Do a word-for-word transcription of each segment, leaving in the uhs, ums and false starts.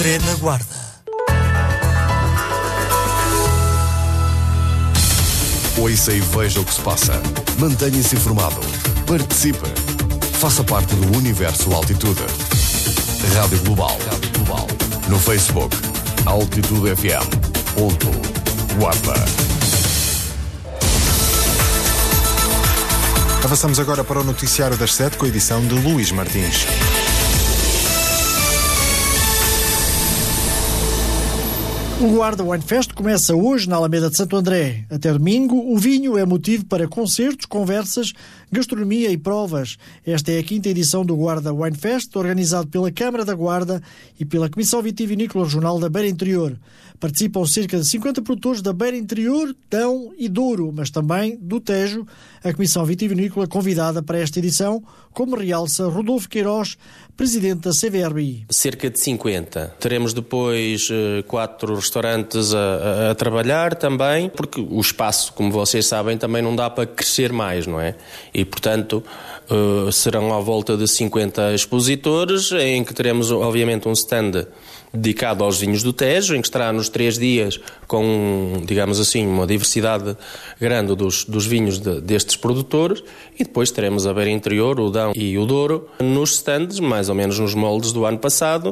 André na Guarda. Ouça e veja o que se passa. Mantenha-se informado. Participe. Faça parte do Universo Altitude. Rádio Global. Rádio Global. No Facebook, Altitude F M. Ponto. Guarda. Avançamos agora para o noticiário das sete com a edição de Luís Martins. O Guarda Wine Fest começa hoje na Alameda de Santo André. Até domingo, o vinho é motivo para concertos, conversas, gastronomia e provas. Esta é a quinta edição do Guarda Wine Fest, organizado pela Câmara da Guarda e pela Comissão Vitivinícola Regional da Beira Interior. Participam cerca de cinquenta produtores da Beira Interior, Dão e Douro, mas também do Tejo, a Comissão Vitivinícola convidada para esta edição, como realça Rodolfo Queiroz, presidente da C V R B I. Cerca de cinquenta. Teremos depois uh, quatro restaurantes a, a, a trabalhar também, porque o espaço, como vocês sabem, também não dá para crescer mais, não é? E, portanto, uh, serão à volta de cinquenta expositores, em que teremos, obviamente, um stand dedicado aos vinhos do Tejo, em que estará nos três dias com, digamos assim, uma diversidade grande dos, dos vinhos de, destes produtores, e depois teremos a Beira Interior, o Dão e o Douro nos stands, mais ou menos nos moldes do ano passado.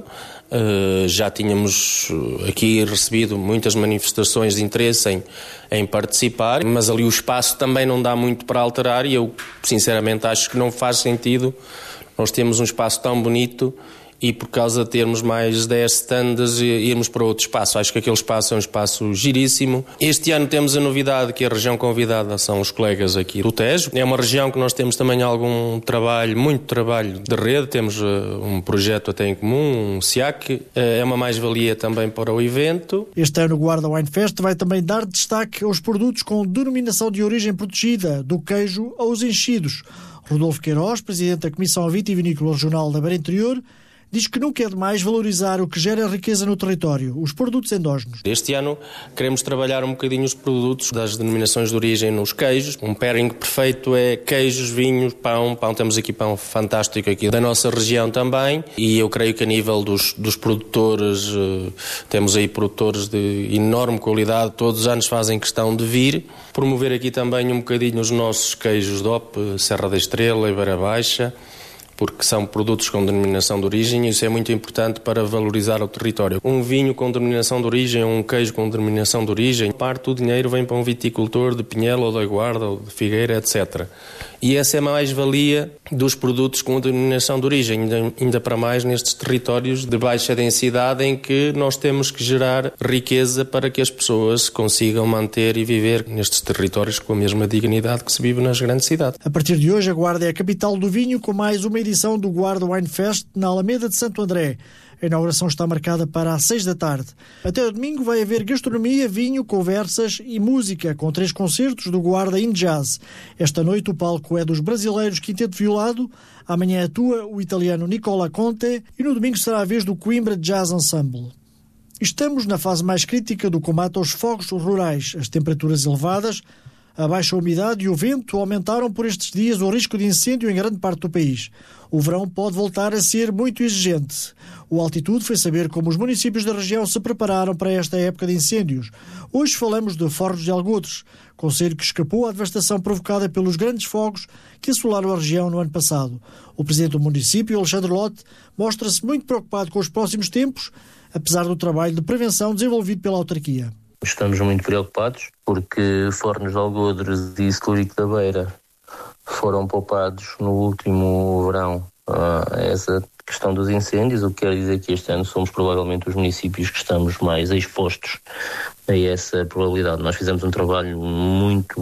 Uh, já tínhamos aqui recebido muitas manifestações de interesse em, em participar, mas ali o espaço também não dá muito para alterar, e eu sinceramente acho que não faz sentido nós temos um espaço tão bonito e por causa de termos mais dez stands irmos para outro espaço. Acho que aquele espaço é um espaço giríssimo. Este ano temos a novidade que a região convidada são os colegas aqui do Tejo. É uma região que nós temos também algum trabalho, muito trabalho de rede. Temos uh, um projeto até em comum, um S I A C. Uh, é uma mais-valia também para o evento. Este ano o Guarda Wine Fest vai também dar destaque aos produtos com denominação de origem protegida, do queijo aos enchidos. Rodolfo Queiroz, presidente da Comissão Vitivinícola Regional da Beira Interior, diz que nunca é demais valorizar o que gera riqueza no território, os produtos endógenos. Este ano queremos trabalhar um bocadinho os produtos das denominações de origem nos queijos. Um pairing perfeito é queijos, vinhos, pão. Pão, temos aqui pão fantástico aqui da nossa região também, e eu creio que a nível dos, dos produtores, temos aí produtores de enorme qualidade, todos os anos fazem questão de vir. Promover aqui também um bocadinho os nossos queijos D O P, Serra da Estrela e Beira Baixa, porque são produtos com denominação de origem, e isso é muito importante para valorizar o território. Um vinho com denominação de origem, um queijo com denominação de origem, parte do dinheiro vem para um viticultor de Pinhel ou da Guarda ou de Figueira, etcétera. E essa é a mais-valia dos produtos com denominação de origem, ainda, ainda para mais nestes territórios de baixa densidade, em que nós temos que gerar riqueza para que as pessoas consigam manter e viver nestes territórios com a mesma dignidade que se vive nas grandes cidades. A partir de hoje, a Guarda é a capital do vinho, com mais uma edição do Guarda Wine Fest na Alameda de Santo André. A inauguração está marcada para às seis da tarde. Até o domingo vai haver gastronomia, vinho, conversas e música, com três concertos do Guarda in Jazz. Esta noite o palco é dos brasileiros Quinteto Violado, amanhã atua o italiano Nicola Conte e no domingo será a vez do Coimbra Jazz Ensemble. Estamos na fase mais crítica do combate aos fogos rurais. As temperaturas elevadas, a baixa umidade e o vento aumentaram por estes dias o risco de incêndio em grande parte do país. O verão pode voltar a ser muito exigente. O Altitude foi saber como os municípios da região se prepararam para esta época de incêndios. Hoje falamos de Fornos de Algodres, concelho que escapou à devastação provocada pelos grandes fogos que assolaram a região no ano passado. O presidente do município, Alexandre Lote, mostra-se muito preocupado com os próximos tempos, apesar do trabalho de prevenção desenvolvido pela autarquia. Estamos muito preocupados porque Fornos de Algodres e Celúrico da Beira foram poupados no último verão a essa questão dos incêndios, o que quer dizer que este ano somos provavelmente os municípios que estamos mais expostos a essa probabilidade. Nós fizemos um trabalho muito,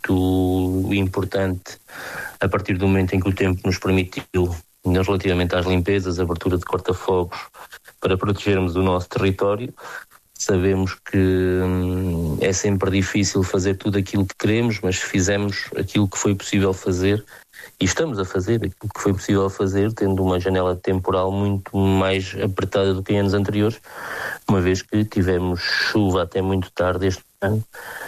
muito importante a partir do momento em que o tempo nos permitiu, relativamente às limpezas, abertura de corta-fogos, para protegermos o nosso território. Sabemos que hum, é sempre difícil fazer tudo aquilo que queremos, mas fizemos aquilo que foi possível fazer e estamos a fazer aquilo que foi possível fazer, tendo uma janela temporal muito mais apertada do que em anos anteriores, uma vez que tivemos chuva até muito tarde este ano,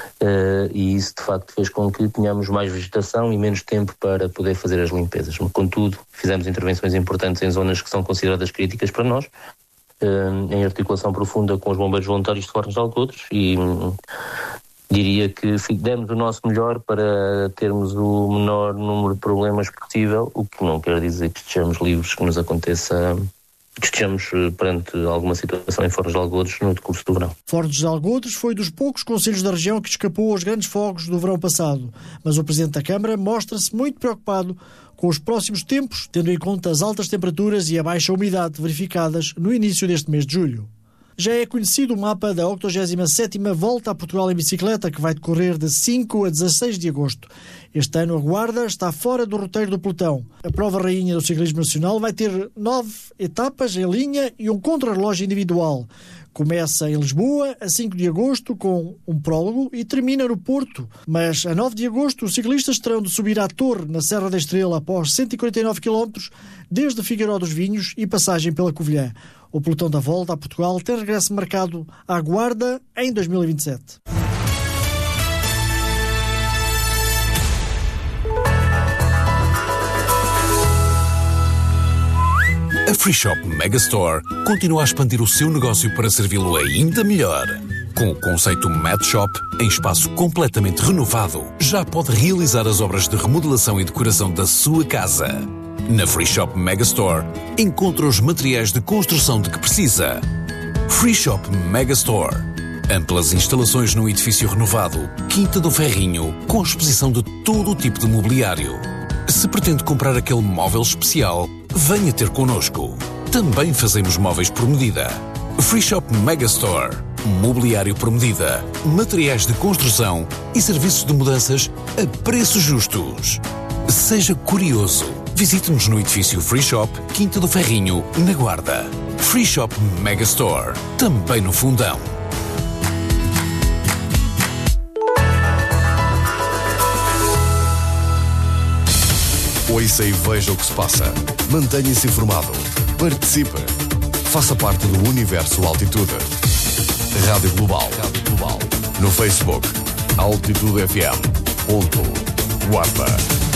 uh, e isso de facto fez com que tenhamos mais vegetação e menos tempo para poder fazer as limpezas. Contudo, fizemos intervenções importantes em zonas que são consideradas críticas para nós, uh, em articulação profunda com os bombeiros voluntários de Fornos de Algodres, e um, diria que demos o nosso melhor para termos o menor número de problemas possível, o que não quer dizer que estejamos livres que nos aconteça, que estejamos perante alguma situação em Fornos de Algodres no decurso do verão. Fornos de Algodres foi dos poucos concelhos da região que escapou aos grandes fogos do verão passado, mas o Presidente da Câmara mostra-se muito preocupado com os próximos tempos, tendo em conta as altas temperaturas e a baixa umidade verificadas no início deste mês de julho. Já é conhecido o mapa da oitogésima sétima Volta a Portugal em Bicicleta, que vai decorrer de cinco a dezasseis de agosto. Este ano a Guarda está fora do roteiro do pelotão. A prova rainha do ciclismo nacional vai ter nove etapas em linha e um contrarrelógio individual. Começa em Lisboa a cinco de agosto com um prólogo e termina no Porto. Mas a nove de agosto os ciclistas terão de subir à Torre, na Serra da Estrela, após cento e quarenta e nove quilómetros, desde Figueiró dos Vinhos e passagem pela Covilhã. O pelotão da Volta a Portugal tem regresso marcado à Guarda em dois mil e vinte e sete. A Free Shop Megastore continua a expandir o seu negócio para servi-lo ainda melhor. Com o conceito Mad Shop, em espaço completamente renovado, já pode realizar as obras de remodelação e decoração da sua casa. Na Free Shop Megastore, encontra os materiais de construção de que precisa. Free Shop Megastore. Amplas instalações num edifício renovado, Quinta do Ferrinho, com exposição de todo o tipo de mobiliário. Se pretende comprar aquele móvel especial, venha ter connosco. Também fazemos móveis por medida. Free Shop Megastore. Mobiliário por medida, materiais de construção e serviços de mudanças a preços justos. Seja curioso. Visite-nos no edifício Free Shop, Quinta do Ferrinho, na Guarda. Free Shop Megastore, também no Fundão. Ouça e veja o que se passa. Mantenha-se informado. Participe. Faça parte do Universo Altitude. Rádio Global. Rádio Global. No Facebook, Altitude F M. Ponto. Guarda.